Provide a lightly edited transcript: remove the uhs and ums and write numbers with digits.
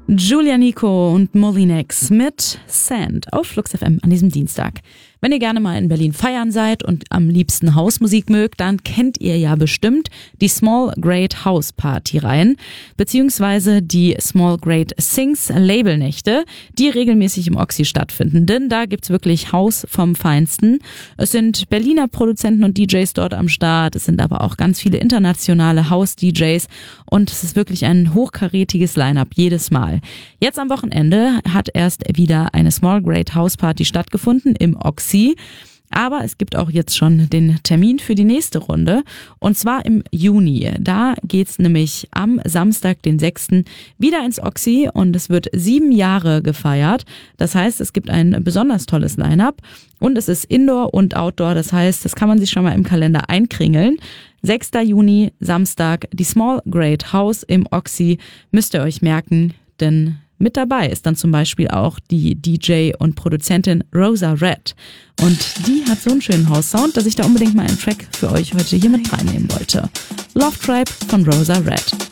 Julia Nico und Molinex mit Sand auf Flux FM an diesem Dienstag. Wenn ihr gerne mal in Berlin feiern seid und am liebsten Hausmusik mögt, dann kennt ihr ja bestimmt die Small Great House Party Reihen, beziehungsweise die Small Great Sings Labelnächte, die regelmäßig im Oxy stattfinden. Denn da gibt's wirklich Haus vom Feinsten. Es sind Berliner Produzenten und DJs dort am Start. Es sind aber auch ganz viele internationale House-DJs und es ist wirklich ein hochkarätiges Line-Up jedes Mal. Jetzt am Wochenende hat erst wieder eine Small Great House Party stattgefunden im Oxy. Aber es gibt auch jetzt schon den Termin für die nächste Runde und zwar im Juni. Da geht's nämlich am Samstag, den 6. wieder ins Oxy und es wird 7 Jahre gefeiert. Das heißt, es gibt ein besonders tolles Line-Up und es ist Indoor und Outdoor. Das heißt, das kann man sich schon mal im Kalender einkringeln. 6. Juni, Samstag, die Small Great House im Oxy. Müsst ihr euch merken, denn mit dabei ist dann zum Beispiel auch die DJ und Produzentin Rosa Red. Und die hat so einen schönen House-Sound, dass ich da unbedingt mal einen Track für euch heute hier mit reinnehmen wollte. Love Tribe von Rosa Red.